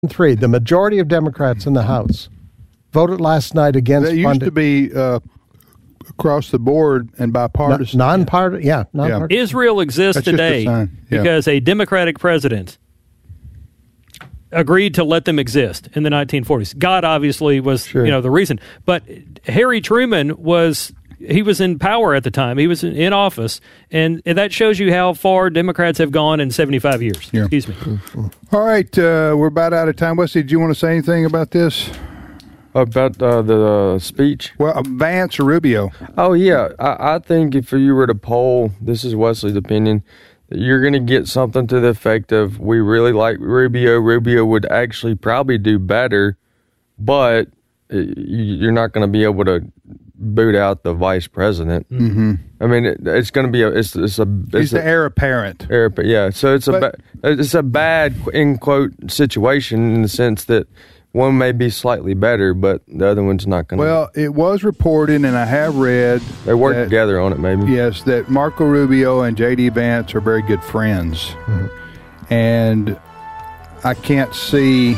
3, the majority of Democrats in the House voted last night against That used to be across the board and bipartisan. Non-partisan, non-partisan. Israel exists today because a Democratic president agreed to let them exist in the 1940s. God obviously was, the reason. But Harry Truman was in power at the time. He was in office, and that shows you how far Democrats have gone in 75 years. Yeah. Excuse me. All right, we're about out of time. Wesley, do you want to say anything about this? About the speech? Well, Vance or Rubio? Oh, yeah. I think if you were to poll, this is Wesley's opinion, that you're going to get something to the effect of, we really like Rubio. Rubio would actually probably do better, but you're not going to be able to boot out the vice president. Mm-hmm. I mean, it's going to be he's the heir apparent. Yeah, so it's a bad, in quote, situation in the sense that one may be slightly better, but the other one's not going to. Well, it was reported, and I have read they work together on it. Maybe yes, that Marco Rubio and J.D. Vance are very good friends, and I can't see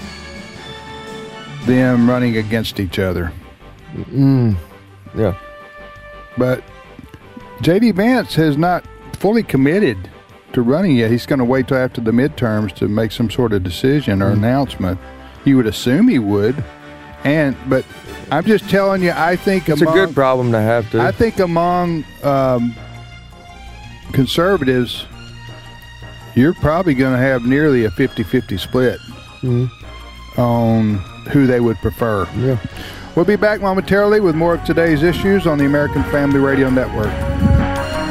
them running against each other. Yeah, but J.D. Vance has not fully committed to running yet. He's going to wait till after the midterms to make some sort of decision or announcement. You would assume he would, but I'm just telling you, I think it's a good problem to have. Too. I think among conservatives, you're probably going to have nearly a 50-50 split on who they would prefer. Yeah. We'll be back momentarily with more of today's issues on the American Family Radio Network.